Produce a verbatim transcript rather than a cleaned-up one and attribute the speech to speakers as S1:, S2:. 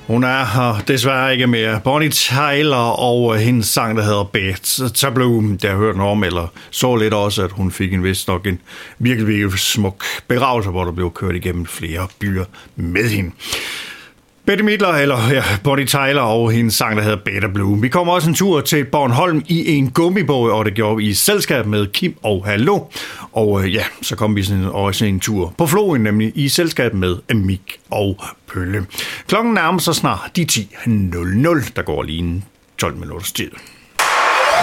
S1: Hun er her desværre ikke mere. Bonnie Tyler og hendes sang, der hedder Bad Tableau. Der hørte noget om, eller så lidt også, at hun fik en vist nok en virkelig, virkelig smuk begravelse, hvor der blev kørt igennem flere byer med hende. Bette Midler, eller ja, Bonnie Tyler og hendes sang, der hedder Better Blue. Vi kommer også en tur til Bornholm i en gummibåd, og det gjorde vi i selskab med Kim og Hallo. Og ja, så kom vi sådan, også en tur på floden, nemlig i selskab med Mik og Pølle. Klokken nærmer sig snart de ti nul nul, der går lige en tolv minutters tid.